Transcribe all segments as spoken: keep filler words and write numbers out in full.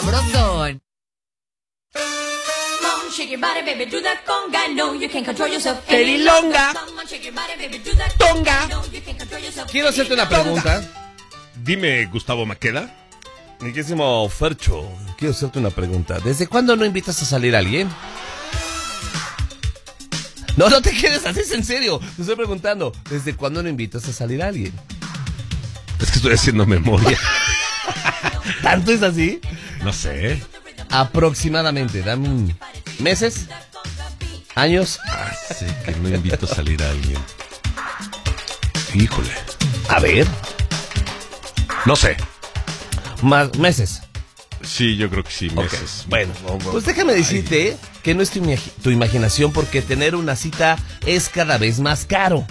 sabrosón. Perilonga. Tonga. Quiero hacerte una pregunta. Dime, Gustavo Maqueda. Riquísimo Fercho, quiero hacerte una pregunta. ¿Desde cuándo no invitas a salir a alguien? No, no te quedes así, es en serio. Te estoy preguntando, ¿desde cuándo no invitas a salir a alguien? Es que estoy haciendo memoria. ¿Tanto es así? No sé. Aproximadamente, dame un... ¿Meses? ¿Años? Ah, sí, que no invito a salir a alguien. Híjole. A ver. No sé. Más meses. Sí, yo creo que sí, meses. Okay. Bueno, pues déjame decirte Ay. que no es tu, tu imaginación, porque tener una cita es cada vez más caro.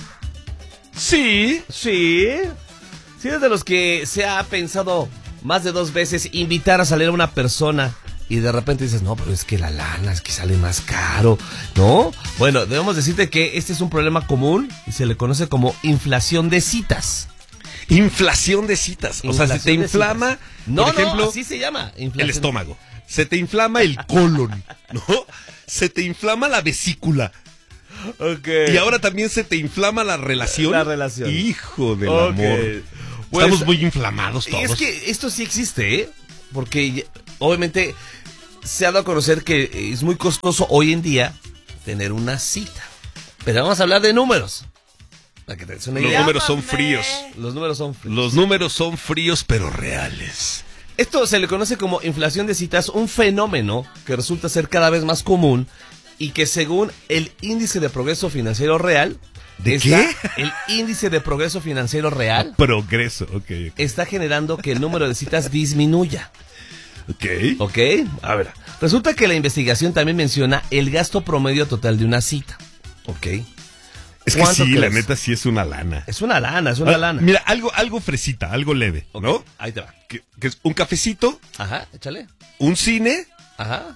Sí. Sí. Sí, es de los que se ha pensado más de dos veces invitar a salir a una persona y de repente dices, no, pero es que la lana, es que sale más caro, ¿no? Bueno, debemos decirte que este es un problema común y se le conoce como inflación de citas. Inflación de citas. O Inflación sea, se te inflama, no, por ejemplo, no, así se llama. El estómago. Se te inflama el colon, ¿no? Se te inflama la vesícula. Okay. Y ahora también se te inflama la relación. La relación. Hijo del okay. amor. Pues, estamos muy inflamados todos. Es que esto sí existe, ¿eh? Porque obviamente se ha dado a conocer que es muy costoso hoy en día tener una cita. Pero vamos a hablar de números. Para que te des una idea. Los números son fríos. Los números son fríos. Los números son fríos pero reales. Esto se le conoce como inflación de citas, un fenómeno que resulta ser cada vez más común y que según el índice de progreso financiero real, ¿De está, qué? El índice de progreso financiero real Progreso, ok. okay. está generando que el número de citas disminuya. Ok. Ok, a ver. Resulta que la investigación también menciona el gasto promedio total de una cita. Ok. Es que sí, la neta sí es una lana. Es una lana, es una ah, lana. Mira, algo, algo fresita, algo leve, okay. ¿no? Ahí te va. Que, que es un cafecito. Ajá, échale. Un cine. Ajá.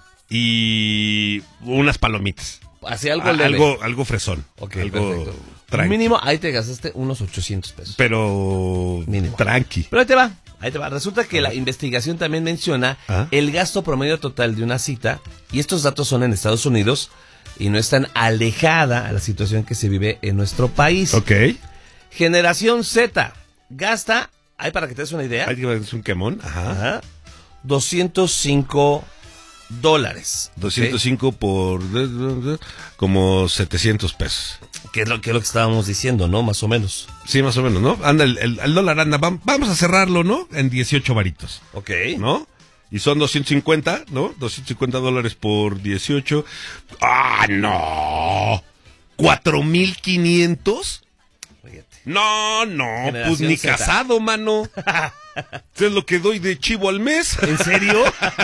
Y unas palomitas. Así algo ah, leve. Algo, algo fresón. Ok, algo perfecto. Tranqui. Mínimo, ahí te gastaste unos ochocientos pesos. Pero mínimo. Tranqui. Pero ahí te va, ahí te va. Resulta que la investigación también menciona ¿Ah? el gasto promedio total de una cita. Y estos datos son en Estados Unidos y no están alejada a la situación que se vive en nuestro país. Ok. Generación Z gasta, ahí para que te des una idea. Ahí es un quemón. Ajá. Ajá. doscientos cinco dólares. doscientos cinco ¿okay? por como setecientos pesos. Que es, lo, que es lo que estábamos diciendo, ¿no? Más o menos. Sí, más o menos, ¿no? Anda, el, el, el dólar anda, vamos a cerrarlo, ¿no? En dieciocho varitos. Ok. ¿No? Y son doscientos cincuenta, ¿no? doscientos cincuenta dólares por dieciocho. ¡Ah, no! ¿cuatro mil quinientos? No, no, Generación pues ni Z. Casado, mano. ¿Sabes lo que doy de chivo al mes? ¿En serio?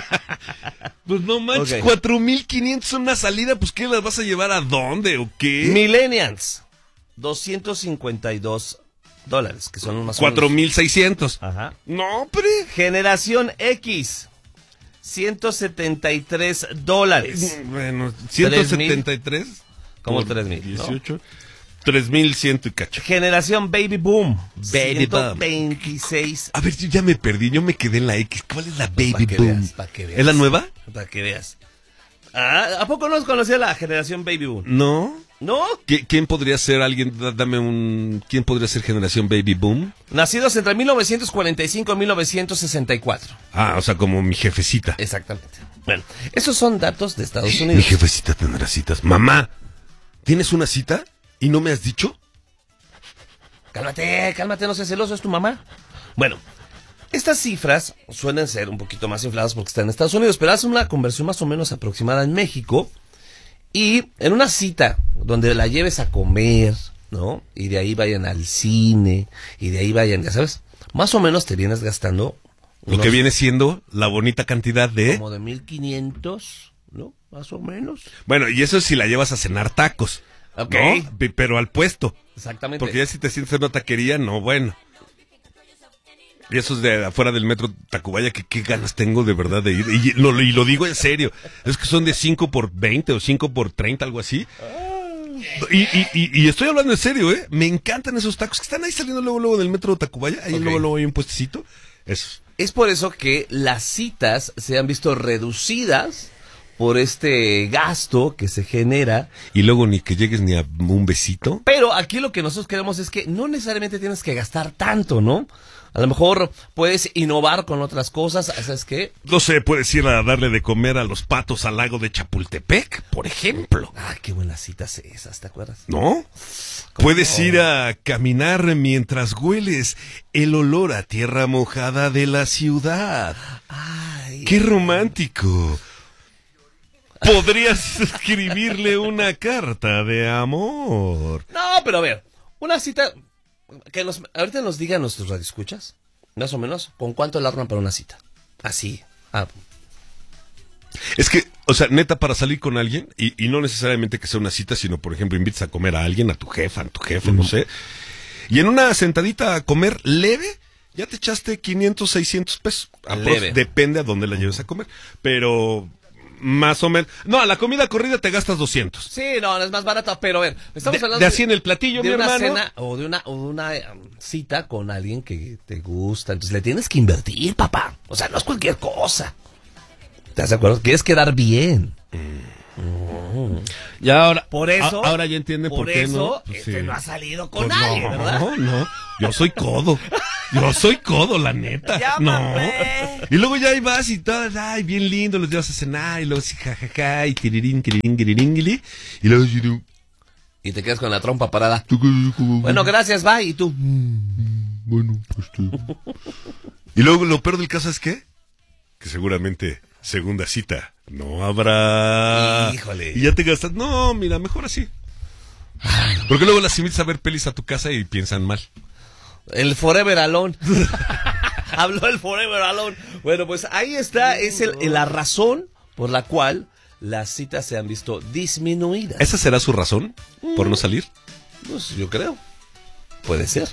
Pues no manches, okay. cuatro mil quinientos una salida, pues ¿qué las vas a llevar a dónde o qué? Millennials, doscientos cincuenta y dos dólares, que son más o menos cuatro mil seiscientos. Ajá. No, pero... Generación X, ciento setenta y tres dólares. Bueno, ciento setenta y tres. ¿Cómo tres mil? dieciocho. ¿No? tres mil cien y cacho. Generación Baby Boom. Baby ciento veintiséis. Boom. A ver, yo ya me perdí, yo me quedé en la X. ¿Cuál es la Baby pues pa Boom? Veas, pa que veas. ¿Es la nueva? Para que veas. Ah, ¿a poco no conocía la generación Baby Boom? No. ¿No? ¿Quién podría ser alguien? Dame un... ¿Quién podría ser generación Baby Boom? Nacidos entre mil novecientos cuarenta y cinco y mil novecientos sesenta y cuatro. Ah, o sea, como mi jefecita. Exactamente. Bueno, esos son datos de Estados Unidos. Mi jefecita tendrá citas. Mamá, ¿tienes una cita y no me has dicho? Cálmate, cálmate, no seas celoso, es tu mamá. Bueno, estas cifras suelen ser un poquito más infladas porque están en Estados Unidos, pero hacen una conversión más o menos aproximada en México. Y en una cita donde la lleves a comer, ¿no? Y de ahí vayan al cine, y de ahí vayan, ya sabes, más o menos te vienes gastando... Lo que viene siendo la bonita cantidad de... Como de mil quinientos, ¿no? Más o menos. Bueno, y eso es si la llevas a cenar tacos. Ok. ¿No? Pero al puesto. Exactamente. Porque ya si te sientes en una taquería, no, bueno. Y eso es de afuera del metro Tacubaya, que qué ganas tengo de verdad de ir. Y lo, y lo digo en serio. Es que son de cinco por veinte o cinco por treinta, algo así. Y, y, y, y estoy hablando en serio, ¿eh? Me encantan esos tacos que están ahí saliendo luego, luego del metro Tacubaya. Ahí okay. luego, luego hay un puestecito. Eso. es por eso que las citas se han visto reducidas por este gasto que se genera. Y luego ni que llegues ni a un besito. Pero aquí lo que nosotros queremos es que no necesariamente tienes que gastar tanto, ¿no? A lo mejor puedes innovar con otras cosas, ¿sabes qué? No sé, puedes ir a darle de comer a los patos al lago de Chapultepec, por ejemplo. Ah, qué buenas citas esas, ¿te acuerdas? ¿No? Puedes ir a caminar mientras hueles el olor a tierra mojada de la ciudad. Ay, ¡Qué romántico! Podrías escribirle una carta de amor. No, pero a ver, una cita que nos, ahorita nos digan nuestros radioescuchas, más o menos, ¿con cuánto la arman para una cita? Así. Ah. Es que, o sea, neta, para salir con alguien, y, y no necesariamente que sea una cita, sino, por ejemplo, invitas a comer a alguien, a tu jefa, a tu jefe, uh-huh. no sé, y en una sentadita a comer leve, ya te echaste quinientos, seiscientos pesos. Leve. Depende a dónde la lleves a comer, pero... Más o menos. No, a la comida corrida te gastas doscientos. Sí, no, no es más barata, pero a ver, estamos de, hablando de así en el platillo, de mi una hermano. cena o de una, o de una um, cita con alguien que te gusta. Entonces le tienes que invertir, papá. O sea, no es cualquier cosa. ¿Estás de acuerdo? Quieres quedar bien. Mm. Mm. Y ahora, por eso, a, ahora ya entienden por, por qué eso, no. Pues este sí. no ha salido con pues nadie, no, ¿verdad? No, no. Yo soy codo. Yo soy codo, la neta. Llámame. No. Y luego ya ahí vas y todo, ay, bien lindo, los llevas a cenar, y luego así, jajaja, y tirirín, tirirín, tirirín, y luego así, y te quedas con la trompa parada. Bueno, gracias, bye, y tú. Bueno, pues tú. Y luego lo peor del caso es que, que seguramente segunda cita no habrá. Híjole. Y ya te gastas, no, mira, mejor así. Porque luego las invitas a ver pelis a tu casa y piensan mal. El Forever Alone. Habló el Forever Alone. Bueno, pues ahí está, es el, la razón por la cual las citas se han visto disminuidas. ¿Esa será su razón por no salir? Pues yo creo. Puede ser.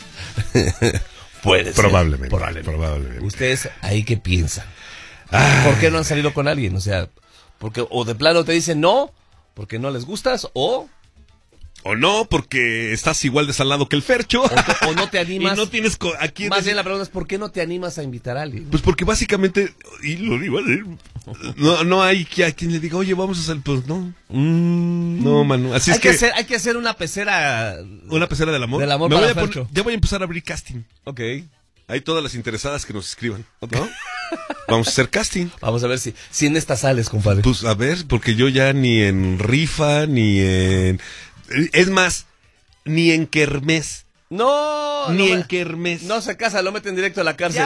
Puede probablemente, ser. Probablemente. Probablemente. ¿Ustedes ahí qué piensan? Ay. ¿Por qué no han salido con alguien? O sea, porque o de plano te dicen no, porque no les gustas, o... O no, porque estás igual de salado que el Fercho. O, te, o no te animas. Y no tienes co- a quién. Más bien la pregunta es, ¿por qué no te animas a invitar a alguien? Pues porque básicamente, y lo digo, no, no hay que a quien le diga, oye, vamos a salir. Pues no. Mm. No, mano. Así hay es que. que hacer, hay que hacer una pecera. Una pecera del amor. Del amor Me para voy a Fercho. poner, ya voy a empezar a abrir casting. Ok. Hay todas las interesadas que nos escriban, ¿no? Vamos a hacer casting. Vamos a ver si, si en esta sales, compadre. Pues a ver, porque yo ya ni en rifa, ni en. Es más. Ni en kermés. No, Ni no en me, kermés. No se casa, lo meten directo a la cárcel.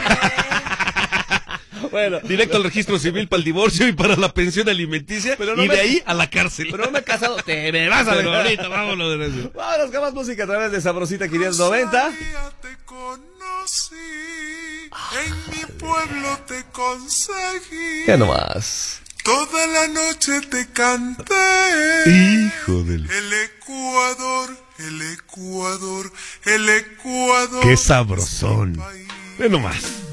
Bueno, directo al registro civil para el divorcio y para la pensión alimenticia. Pero no y me, de ahí a la cárcel. Pero no me he casado. Te me vas a ver ahorita, vámonos de eso. Vámonos con más música a través de Sabrosita quinientos noventa. Te conocí, en mi pueblo te conseguí. Ya nomás. Toda la noche te canté. Hijo del... El Ecuador, el Ecuador, el Ecuador. Qué sabrosón. Ve nomás.